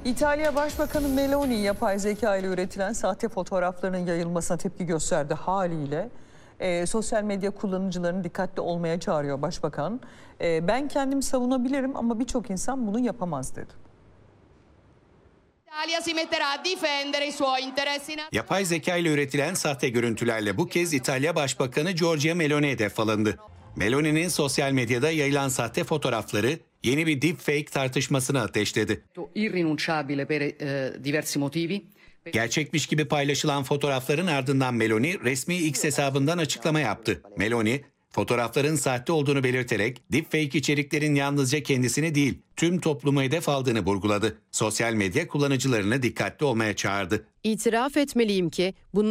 İtalya Başbakanı Meloni yapay zeka ile üretilen sahte fotoğraflarının yayılmasına tepki gösterdi haliyle. Sosyal medya kullanıcılarını dikkatli olmaya çağırıyor Başbakan. Ben kendimi savunabilirim ama birçok insan bunu yapamaz dedi. Yapay zeka ile üretilen sahte görüntülerle bu kez İtalya Başbakanı Giorgia Meloni hedef alındı. Meloni'nin sosyal medyada yayılan sahte fotoğrafları yeni bir deepfake tartışmasını ateşledi. Irrinunciabile per diversi motivi. Gerçekmiş gibi paylaşılan fotoğrafların ardından Meloni resmi X hesabından açıklama yaptı. Meloni, fotoğrafların sahte olduğunu belirterek deepfake içeriklerin yalnızca kendisini değil, tüm toplumu hedef aldığını vurguladı. Sosyal medya kullanıcılarını dikkatli olmaya çağırdı. İtiraf etmeliyim ki bunlar